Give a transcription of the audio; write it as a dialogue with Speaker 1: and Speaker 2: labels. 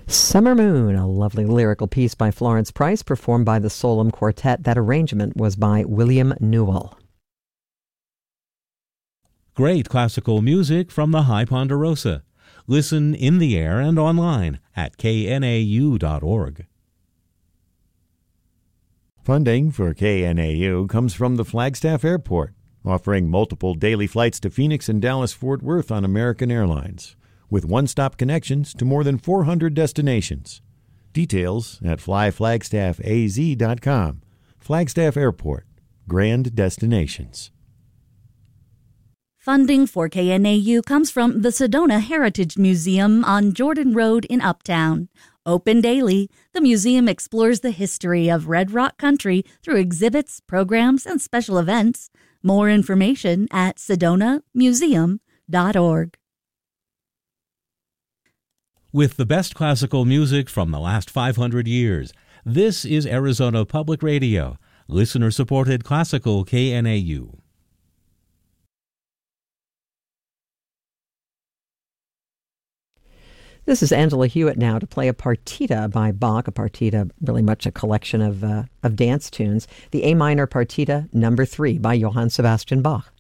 Speaker 1: Summer Moon, a lovely lyrical piece by Florence Price, performed by the Solem Quartet. That arrangement was by William Newell.
Speaker 2: Great classical music from the High Ponderosa. Listen in the air and online at knau.org.
Speaker 3: Funding for KNAU comes from the Flagstaff Airport, offering multiple daily flights to Phoenix and Dallas-Fort Worth on American Airlines, with one-stop connections to more than 400 destinations. Details at flyflagstaffaz.com. Flagstaff Airport, grand destinations.
Speaker 4: Funding for KNAU comes from the Sedona Heritage Museum on Jordan Road in Uptown. Open daily, the museum explores the history of Red Rock Country through exhibits, programs, and special events. More information at sedonamuseum.org.
Speaker 2: With the best classical music from the last 500 years, this is Arizona Public Radio, listener-supported classical KNAU.
Speaker 1: This is Angela Hewitt now to play a partita by Bach, a partita really much a collection of dance tunes, the A minor partita number 3 by Johann Sebastian Bach.